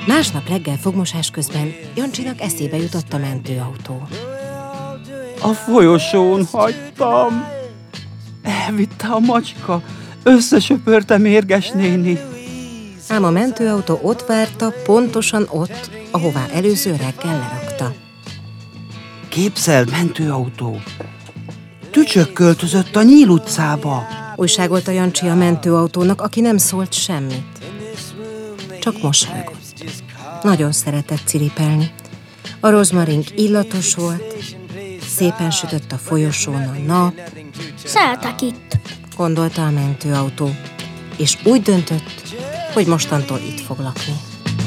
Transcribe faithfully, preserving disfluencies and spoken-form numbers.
Másnap reggel fogmosás közben Jancsinak eszébe jutott a mentőautó. A folyosón hagytam. Elvitte a macska. Összesöpörte Mérges néni. Ám a mentőautó ott várta, pontosan ott, ahová előző reggel lerakta. Képzeld, mentőautó. Tücsök költözött a Nyíl utcába. Újságolta Jancsi a mentőautónak, aki nem szólt semmit. Csak mosolygott. Nagyon szeretett ciripelni. A rozmarink illatos volt, szépen sütött a folyosón a nap. Szeretek itt, Gondolta a mentőautó, és úgy döntött, hogy mostantól itt fog lakni.